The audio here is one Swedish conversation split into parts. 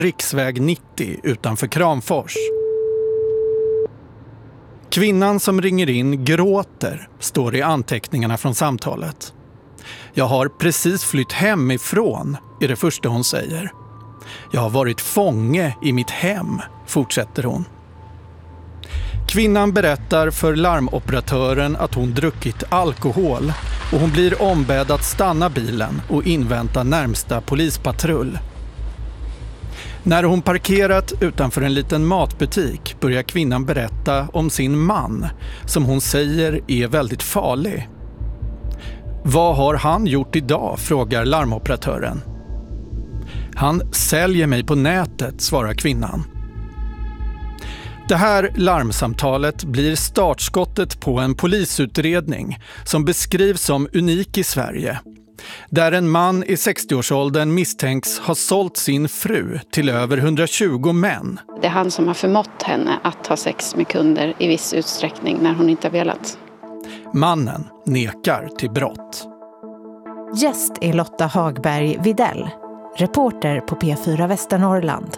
riksväg 90 utanför Kramfors. Kvinnan som ringer in gråter, står i anteckningarna från samtalet. Jag har precis flytt hemifrån, är det första hon säger. Jag har varit fånge i mitt hem, fortsätter hon. Kvinnan berättar för larmoperatören att hon druckit alkohol och hon blir ombedd att stanna bilen och invänta närmsta polispatrull. När hon parkerat utanför en liten matbutik börjar kvinnan berätta om sin man som hon säger är väldigt farlig. Vad har han gjort idag, frågar larmoperatören. Han säljer mig på nätet, svarar kvinnan. Det här larmsamtalet blir startskottet på en polisutredning som beskrivs som unik i Sverige. Där en man i 60-årsåldern misstänks ha sålt sin fru till över 120 män. Det är han som har förmått henne att ha sex med kunder i viss utsträckning när hon inte har velat. Mannen nekar till brott. Gäst är Lotta Hagberg Videll, reporter på P4 Västernorrland.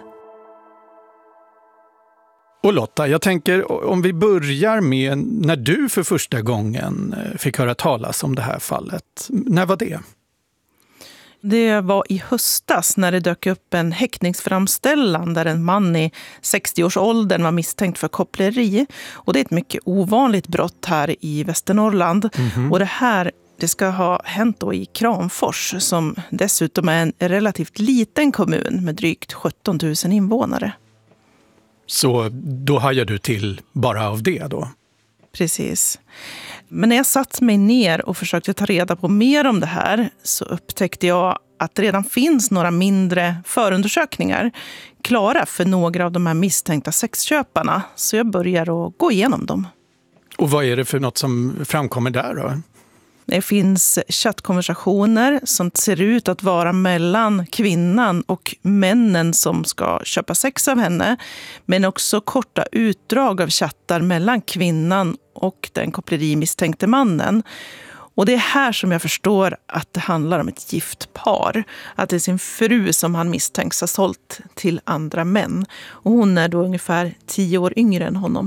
Och Lotta, jag tänker om vi börjar med när du för första gången fick höra talas om det här fallet. När var det? Det var i höstas när det dök upp en häktningsframställan där en man i 60-årsåldern var misstänkt för koppleri. Och det är ett mycket ovanligt brott här i Västernorrland. Och det ska ha hänt då i Kramfors som dessutom är en relativt liten kommun med drygt 17 000 invånare. Så då hajar du till bara av det då? Precis. Men när jag satt mig ner och försökte ta reda på mer om det här så upptäckte jag att det redan finns några mindre förundersökningar klara för några av de här misstänkta sexköparna. Så jag börjar att gå igenom dem. Och vad är det för något som framkommer där då? Det finns chattkonversationer som ser ut att vara mellan kvinnan och männen som ska köpa sex av henne. Men också korta utdrag av chattar mellan kvinnan och den kopplerimisstänkte mannen. Och det är här som jag förstår att det handlar om ett gift par. Att det är sin fru som han misstänks ha sålt till andra män. Och hon är då ungefär 10 år yngre än honom.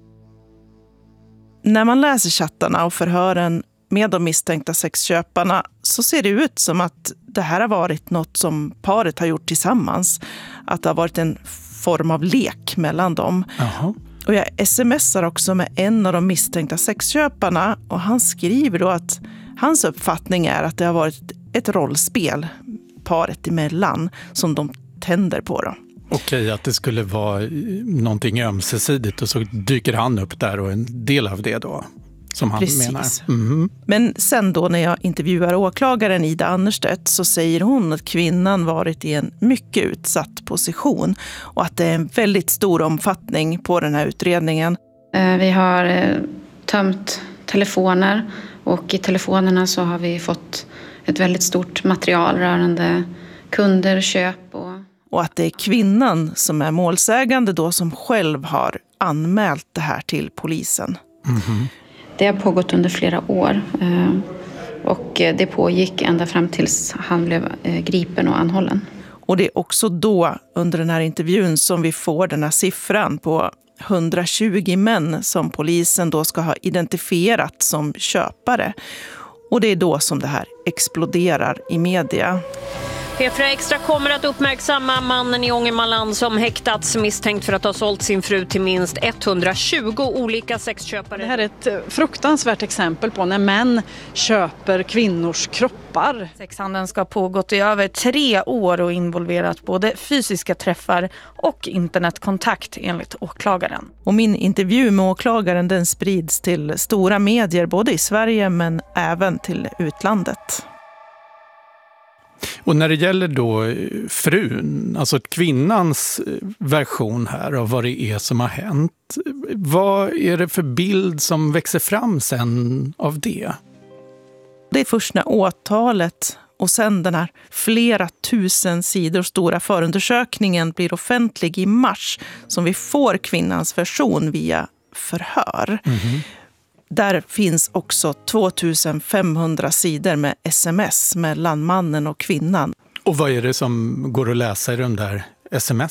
När man läser chattarna och förhören med de misstänkta sexköparna så ser det ut som att det här har varit något som paret har gjort tillsammans. Att det har varit en form av lek mellan dem. Aha. Och jag smsar också med en av de misstänkta sexköparna och han skriver då att hans uppfattning är att det har varit ett rollspel paret emellan som de tänder på då. Okej, att det skulle vara någonting ömsesidigt och så dyker han upp där och en del av det då. Som han Precis. menar. Men sen då när jag intervjuar åklagaren Ida Annerstedt så säger hon att kvinnan varit i en mycket utsatt position och att det är en väldigt stor omfattning på den här utredningen. Vi har tömt telefoner och i telefonerna så har vi fått ett väldigt stort material rörande kunder, köp och att det är kvinnan som är målsägande då som själv har anmält det här till polisen. Det har pågått under flera år och det pågick ända fram tills han blev gripen och anhållen. Och det är också då under den här intervjun som vi får den här siffran på 120 män som polisen då ska ha identifierat som köpare. Och det är då som det här exploderar i media. P4 Extra kommer att uppmärksamma mannen i Ångermanland som häktats misstänkt för att ha sålt sin fru till minst 120 olika sexköpare. Det här är ett fruktansvärt exempel på när män köper kvinnors kroppar. Sexhandeln ska ha pågått i över 3 år och involverat både fysiska träffar och internetkontakt enligt åklagaren. Och min intervju med åklagaren den sprids till stora medier både i Sverige men även till utlandet. Och när det gäller då frun, alltså kvinnans version här av vad det är som har hänt, vad är det för bild som växer fram sen av det? Det är först när åtalet och sen den här flera tusen sidor stora förundersökningen blir offentlig i mars som vi får kvinnans version via förhör. Där finns också 2500 sidor med sms mellan mannen och kvinnan. Och vad är det som går att läsa i de där sms